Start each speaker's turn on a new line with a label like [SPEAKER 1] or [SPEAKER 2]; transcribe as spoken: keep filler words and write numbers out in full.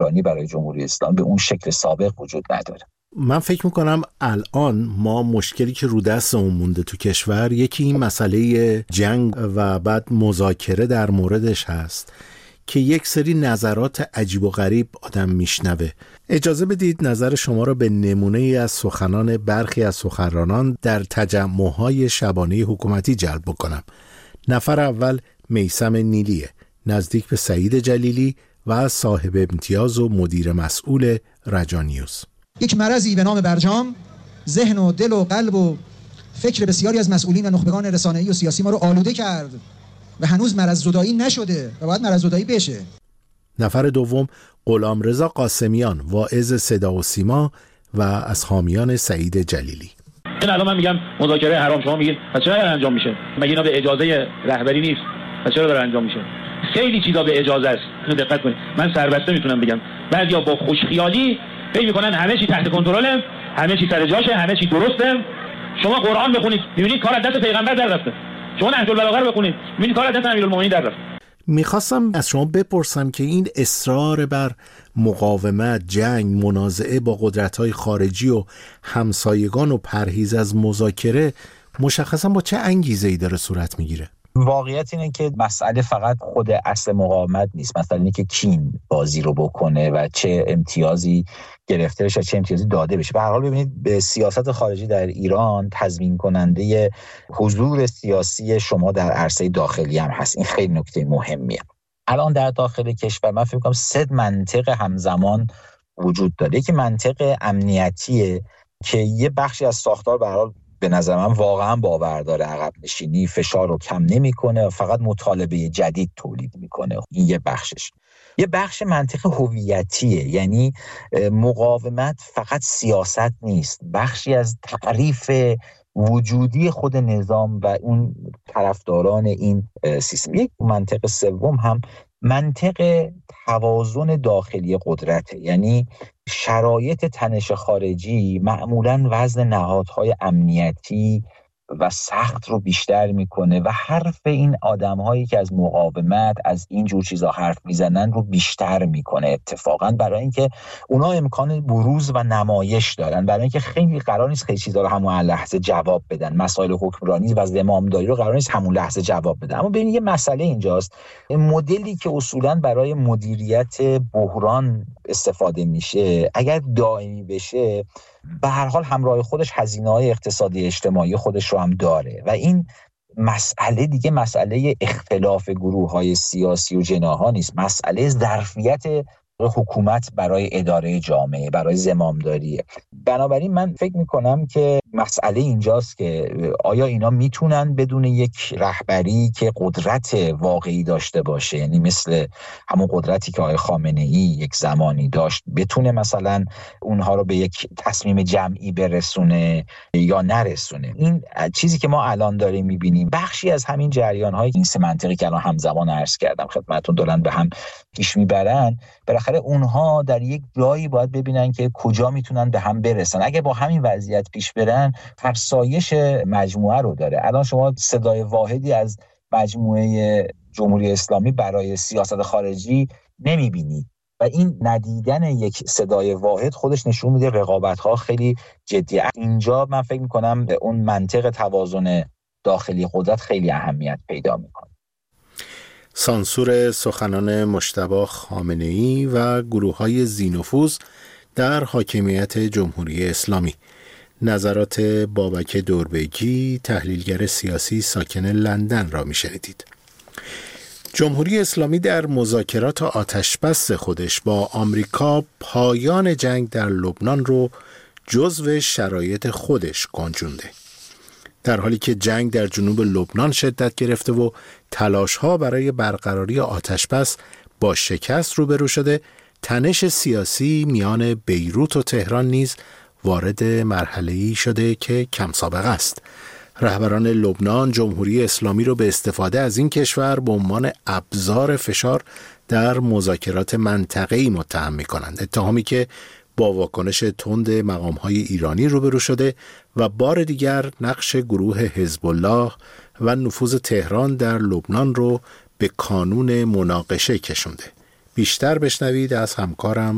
[SPEAKER 1] ایرانی برای جمهوری اسلامی به اون شکل سابق وجود نداره.
[SPEAKER 2] من فکر میکنم الان ما مشکلی که رو دستمون مونده تو کشور یکی این مسئله جنگ و بعد مذاکره در موردش هست که یک سری نظرات عجیب و غریب آدم میشنوه. اجازه بدید نظر شما را به نمونه ای از سخنان برخی از سخنرانان در تجمع‌های شبانه حکومتی جلب بکنم. نفر اول میثم نیلیه، نزدیک به سعید جلیلی و صاحب امتیاز و مدیر مسئول رجا نیوز.
[SPEAKER 3] یک مرضی به نام برجام ذهن و دل و قلب و فکر بسیاری از مسئولین و نخبگان رسانه‌ای و سیاسی ما رو آلوده کرد و هنوز مرض زدایی نشده و باید مرض زدایی بشه.
[SPEAKER 2] نفر دوم غلامرضا قاسمیان، واعظ صدا و سیما و از حامیان سعید جلیلی.
[SPEAKER 4] این الان من میگم مذاکره حرام، شما میگید پس چرا انجام میشه؟ مگه اینا به اجازه رهبری نیست؟ پس چرا داره انجام میشه؟ خیلی چیزا به اجازه است. اینو دقت کنید. من سربسته میتونم بگم بعضیا با خوشخیالی فکر میکنن همه چی تحت کنترله، همه چی سر جاشه، همه چی درسته. شما قرآن بخونید میبینید کار از دست پیغمبر در رفته. شما نهج البلاغه رو بخونید میبینید کار از دست امیرالمومنین در رفته.
[SPEAKER 2] میخواستم از شما بپرسم که این اصرار بر مقاومت، جنگ، منازعه با قدرت‌های خارجی و همسایگان و پرهیز از مذاکره مشخصا با چه انگیزه‌ای داره صورت میگیره؟
[SPEAKER 1] واقعیت اینه که مسئله فقط خود اصل مقاومت نیست، مثلا اینکه کین بازی رو بکنه و چه امتیازی گرفته بشه، چه امتیازی داده بشه. به هر حال ببینید به سیاست خارجی در ایران تضمین کننده حضور سیاسی شما در عرصه داخلی هم هست. این خیلی نکته مهمیه. الان در داخل کشور من فکر می‌کنم سه منطق همزمان وجود داره. یکی منطق امنیتیه که یه بخشی از ساختار به هر حال به نظر من واقعا باور داره، عقب نشینی فشار رو کم نمی‌کنه و فقط مطالبه جدید تولید میکنه. این یه بخشش. یه بخش منطق هویتیه، یعنی مقاومت فقط سیاست نیست، بخشی از تعریف وجودی خود نظام و اون طرفداران این سیستم. یک منطق سوم هم منطق توازن داخلی قدرته، یعنی شرایط تنش خارجی معمولاً وزن نهادهای امنیتی و سخت رو بیشتر میکنه و حرف این آدم‌هایی که از مقاومت از این جور چیزا حرف میزنن رو بیشتر میکنه، اتفاقاً برای اینکه اونا امکان بروز و نمایش دارن، برای اینکه خیلی قرار نیست خیلی چیزا رو همون لحظه جواب بدن. مسائل حکمرانی و زمامداری رو قرار نیست همون لحظه جواب بدن. اما ببین یه مسئله اینجاست، این مدلی که اصولاً برای مدیریت بحران استفاده میشه اگر دائمی بشه به هر حال همراه خودش هزینه‌های اقتصادی اجتماعی خودش رو هم داره و این مسئله دیگه مسئله اختلاف گروه‌های سیاسی و جناح‌ها نیست، مسئله ظرفیت حکومت برای اداره جامعه، برای زمامداریه. بنابراین من فکر میکنم که مسئله اینجاست که آیا اینا میتونن بدون یک رهبری که قدرت واقعی داشته باشه، یعنی مثل همون قدرتی که آقای خامنه‌ای یک زمانی داشت، بتونه مثلا اونها رو به یک تصمیم جمعی برسونه یا نرسونه. این چیزی که ما الان داریم میبینیم بخشی از همین جریان‌های این سه منطقی که الان همزمان عرض کردم خدمتتون دارن به هم پیش میبرن. بالاخره اونها در یک جایی باید ببینن که کجا میتونن به هم برسن. اگه با همین وضعیت پیش برن فرسایش مجموعه رو داره. الان شما صدای واحدی از مجموعه جمهوری اسلامی برای سیاست خارجی نمیبینید و این ندیدن یک صدای واحد خودش نشون میده رقابت‌ها خیلی جدیه. اینجا من فکر میکنم اون منطق توازن داخلی قدرت خیلی اهمیت پیدا میکنه.
[SPEAKER 2] سانسور سخنان مجتبی خامنه‌ای و گروه‌های ذی‌نفوذ در حاکمیت جمهوری اسلامی. نظرات بابک دوربگی، تحلیلگر سیاسی ساکن لندن را می‌شنیدید. جمهوری اسلامی در مذاکرات آتشبس خودش با آمریکا پایان جنگ در لبنان رو جزو شرایط خودش گنجونده. در حالی که جنگ در جنوب لبنان شدت گرفته و تلاش‌ها برای برقراری آتشبس با شکست روبرو شده، تنش سیاسی میان بیروت و تهران نیز وارد مرحله‌ای شده که کم سابقه است. رهبران لبنان جمهوری اسلامی رو به استفاده از این کشور به عنوان ابزار فشار در مذاکرات منطقه‌ای متهم می‌کنند، اتهامی که با واکنش تند مقام‌های ایرانی روبرو شده و بار دیگر نقش گروه حزب الله و نفوذ تهران در لبنان رو به کانون مناقشه کشونده. بیشتر بشنوید از همکارم